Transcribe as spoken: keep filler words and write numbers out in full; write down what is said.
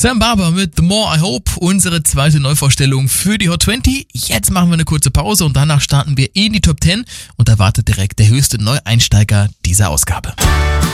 Sam Barber mit The More I Hope, unsere zweite Neuvorstellung für die Hot zwanzig. Jetzt machen wir eine kurze Pause und danach starten wir in die Top zehn und da wartet direkt der höchste Neueinsteiger dieser Ausgabe.